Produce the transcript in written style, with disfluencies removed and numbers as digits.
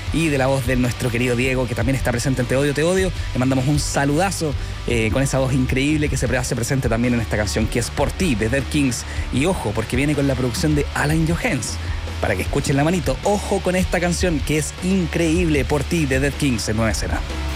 y de la voz de nuestro querido Diego, que también está presente en Te Odio, Te Odio. Le mandamos un saludazo con esa voz increíble que se hace presente también en esta canción, que es Por Ti, de Dead Kings. Y ojo, porque viene con la producción de Alan Johans. Para que escuchen la manito, ojo con esta canción que es increíble, Por Ti, de Dead Kings en Nueva Escena.